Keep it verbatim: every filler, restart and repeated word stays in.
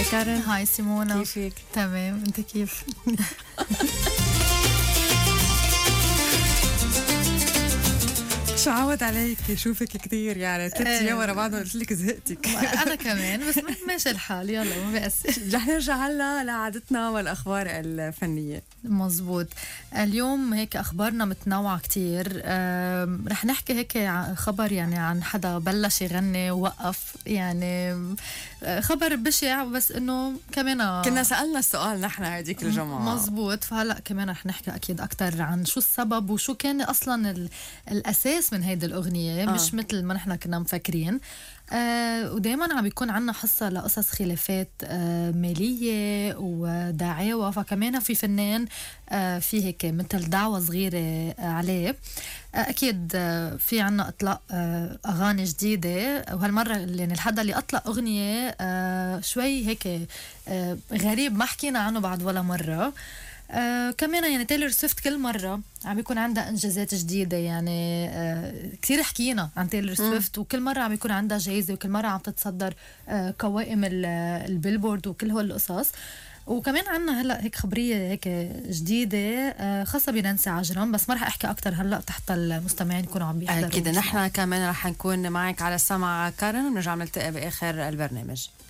هاي كارن. هاي سيمونا. كيفك؟ تمام، انت كيف؟ شو عود عليك شوفك كتير يعني ثلاث ايام ورا بعض قلت لك زهقتك. انا كمان بس ماشي الحال، يلا ما بأس. رح نرجع هلا لعادتنا والاخبار الفنيه. مزبوط. اليوم هيك اخبارنا متنوعه كتير. رح نحكي هيك خبر يعني عن حدا بلش يغني ووقف، يعني خبر بشع بس انه كمان كنا سالنا السؤال نحن هذيك الجمعه. مزبوط. فهلا كمان رح نحكي اكيد اكثر عن شو السبب وشو كان اصلا الاساس من هيدي الاغنيه. آه. مش مثل ما نحن كنا مفكرين. آه ودايما عم بيكون عنا حصة لقصص خلافات آه مالية ودعاوى، فكمان في فنان آه في هيك مثل دعوة صغيرة آه عليه. آه أكيد آه في عنا إطلاق آه أغاني جديدة، وهالمرة يعني الحدا اللي أطلق أغنية آه شوي هيك آه غريب ما حكينا عنه بعد ولا مرة. آه كمان يعني تايلور سويفت كل مرة عم يكون عندها إنجازات جديدة، يعني آه كثير حكينا عن تايلور سويفت، وكل مرة عم يكون عندها جايزة، وكل مرة عم تتصدر آه قوائم البيلبورد وكل هول القصص. وكمان عنا هلا هيك خبرية هيك جديدة آه خاصة بنانسي عجرم، بس ما رح احكي اكثر هلا تحت المستمعين يكونوا عم بيحضروا. اكيد نحن كمان رح نكون معك على السمع كارن، ونرجع نلتقي باخر البرنامج.